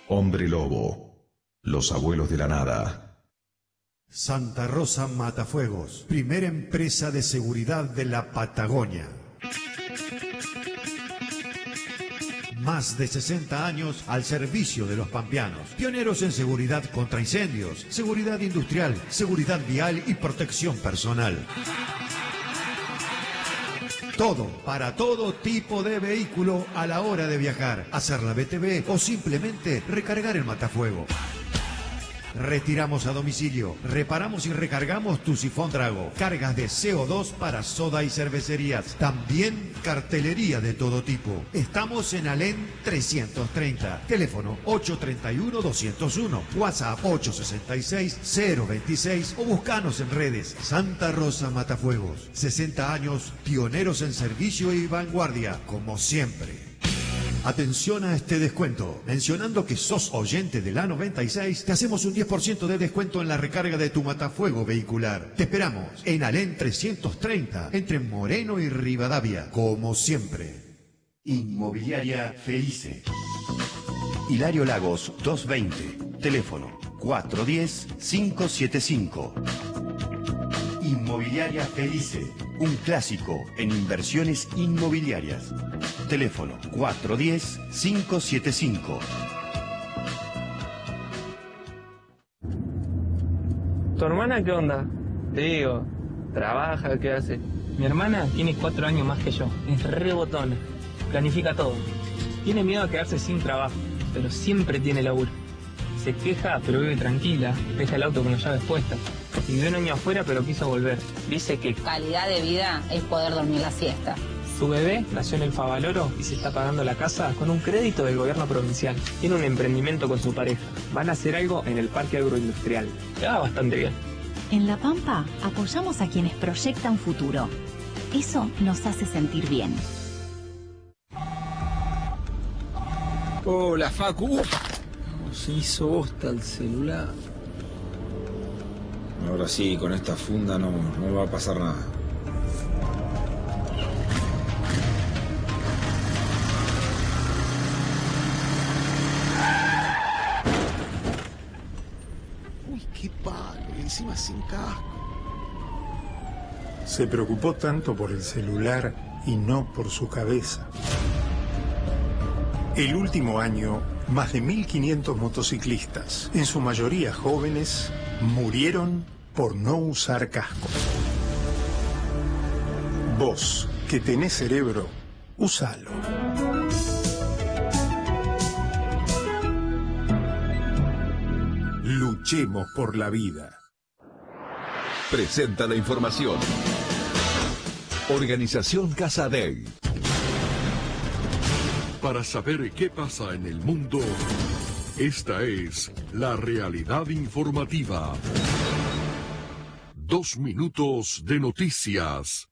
Hombre Lobo, los abuelos de la nada. Santa Rosa Matafuegos, primera empresa de seguridad de la Patagonia. Más de 60 años al servicio de los pampeanos. Pioneros en seguridad contra incendios, seguridad industrial, seguridad vial y protección personal. Todo, para todo tipo de vehículo a la hora de viajar, hacer la BTV o simplemente recargar el matafuego. Retiramos a domicilio, reparamos y recargamos tu sifón Drago, cargas de CO2 para soda y cervecerías, también cartelería de todo tipo. Estamos en Alén 330, teléfono 831-201, WhatsApp 866-026 o buscanos en redes. Santa Rosa Matafuegos, 60 años, pioneros en servicio y vanguardia, como siempre. Atención a este descuento. Mencionando que sos oyente de la 96, te hacemos un 10% de descuento en la recarga de tu matafuego vehicular. Te esperamos en Alén 330, entre Moreno y Rivadavia, como siempre. Inmobiliaria Felice. Hilario Lagos 220, teléfono 410-575. Inmobiliaria Felice, un clásico en inversiones inmobiliarias. Teléfono 410-575. ¿Tu hermana qué onda? Te digo, ¿trabaja? ¿Qué hace? Mi hermana tiene 4 años más que yo. Es re botona. Planifica todo. Tiene miedo a quedarse sin trabajo, pero siempre tiene laburo. Se queja, pero vive tranquila. Deja el auto con las llaves puestas. Vivió un año afuera, pero quiso volver. Dice que calidad de vida es poder dormir la siesta. Su bebé nació en el Favaloro y se está pagando la casa con un crédito del gobierno provincial. Tiene un emprendimiento con su pareja. Van a hacer algo en el parque agroindustrial. Le va bastante bien. En La Pampa apoyamos a quienes proyectan futuro. Eso nos hace sentir bien. Hola, Facu. Se hizo bosta el celular. Ahora sí, con esta funda no va a pasar nada. Uy, qué palo, encima sin casco. Se preocupó tanto por el celular y no por su cabeza. El último año, más de 1.500 motociclistas, en su mayoría jóvenes, murieron por no usar casco. Vos, que tenés cerebro, úsalo. Luchemos por la vida. Presenta la información. Organización Casa Dei. Para saber qué pasa en el mundo, esta es la realidad informativa. 2 minutos de noticias.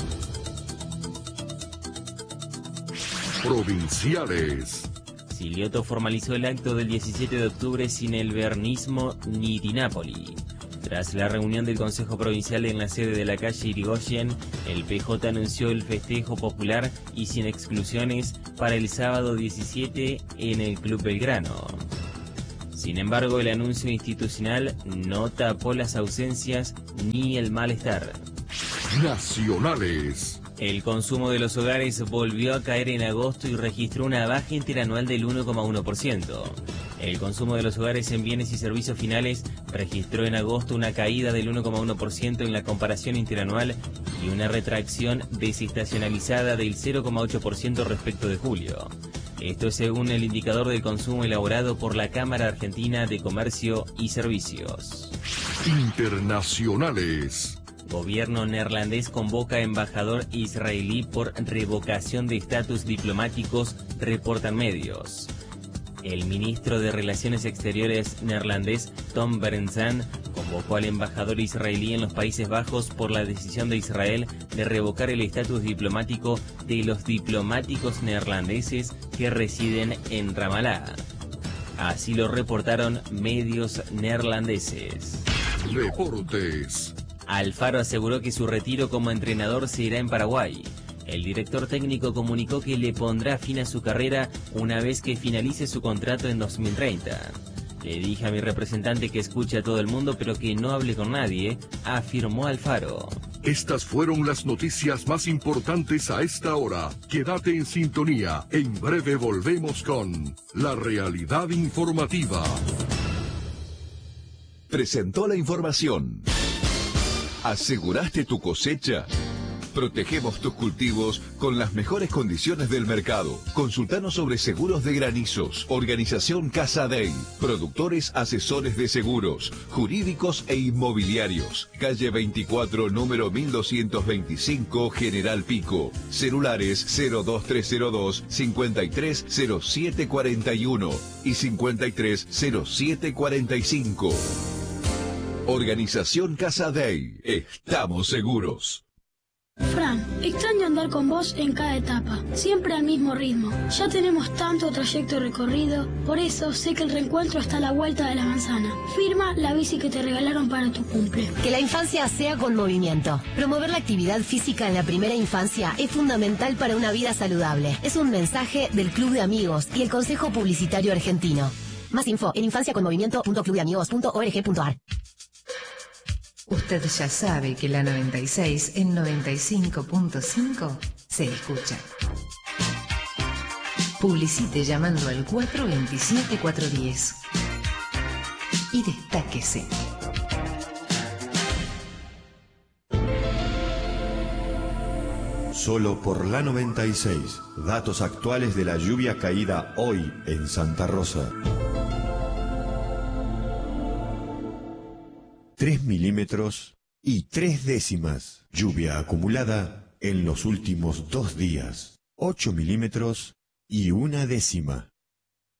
Provinciales. Silioto formalizó el acto del 17 de octubre sin el vernismo ni Di Napoli. Tras la reunión del Consejo Provincial en la sede de la calle Irigoyen, el PJ anunció el festejo popular y sin exclusiones para el sábado 17 en el Club Belgrano. Sin embargo, el anuncio institucional no tapó las ausencias ni el malestar. Nacionales. El consumo de los hogares volvió a caer en agosto y registró una baja interanual del 1,1%. El consumo de los hogares en bienes y servicios finales registró en agosto una caída del 1,1% en la comparación interanual y una retracción desestacionalizada del 0,8% respecto de julio. Esto es según el indicador del consumo elaborado por la Cámara Argentina de Comercio y Servicios. Internacionales. Gobierno neerlandés convoca a embajador israelí por revocación de estatus diplomáticos, reportan medios. El ministro de Relaciones Exteriores neerlandés, Tom Berendsen, convocó al embajador israelí en los Países Bajos por la decisión de Israel de revocar el estatus diplomático de los diplomáticos neerlandeses que residen en Ramallah. Así lo reportaron medios neerlandeses. Deportes. Alfaro aseguró que su retiro como entrenador se irá en Paraguay. El director técnico comunicó que le pondrá fin a su carrera una vez que finalice su contrato en 2030. Le dije a mi representante que escuche a todo el mundo, pero que no hable con nadie, afirmó Alfaro. Estas fueron las noticias más importantes a esta hora. Quédate en sintonía. En breve volvemos con La Realidad Informativa. Presentó la información. ¿Aseguraste tu cosecha? Protegemos tus cultivos con las mejores condiciones del mercado. Consultanos sobre seguros de granizos. Organización Casa Dey. Productores asesores de seguros, jurídicos e inmobiliarios. Calle 24, número 1225, General Pico. Celulares 02302 530741 y 530745. Organización Casa Dey. Estamos seguros. Fran, extraño andar con vos en cada etapa, siempre al mismo ritmo. Ya tenemos tanto trayecto recorrido, por eso sé que el reencuentro está a la vuelta de la manzana. Firma la bici que te regalaron para tu cumple. Que la infancia sea con movimiento. Promover la actividad física en la primera infancia es fundamental para una vida saludable. Es un mensaje del Club de Amigos y el Consejo Publicitario Argentino. Más info en infanciaconmovimiento.clubdeamigos.org.ar. Usted ya sabe que la 96 en 95.5 se escucha. Publicite llamando al 427-410 y destáquese. Solo por la 96. Datos actuales de la lluvia caída hoy en Santa Rosa. 3 milímetros y 3 décimas. Lluvia acumulada en los últimos 2 días. 8 milímetros y 1 décima.